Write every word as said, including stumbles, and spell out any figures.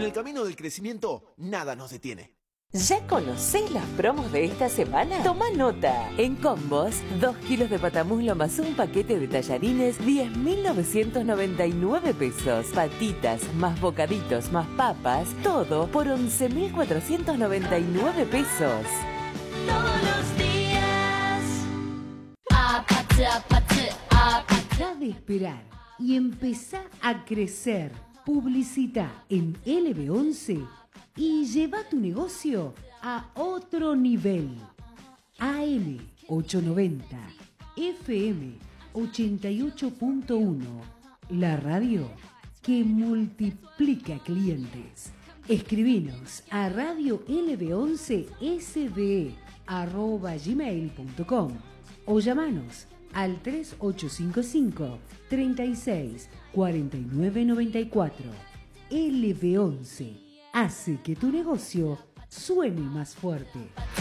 En el camino del crecimiento, nada nos detiene. ¿Ya conocés las promos de esta semana? Toma nota. En combos, dos kilos de patamuslo más un paquete de tallarines, diez mil novecientos noventa y nueve pesos. Patitas más bocaditos más papas, todo por once mil cuatrocientos noventa y nueve pesos. Todos los días. Deja de esperar y empezá a crecer. Publicita en L B once y lleva tu negocio a otro nivel. A M ochocientos noventa, F M ochenta y ocho punto uno, la radio que multiplica clientes. Escribinos a radio L B once S D E arroba gmail punto com o llamanos al tres ocho cinco cinco, treinta y seis, cuarenta y nueve noventa y cuatro. L B once hace que tu negocio suene más fuerte.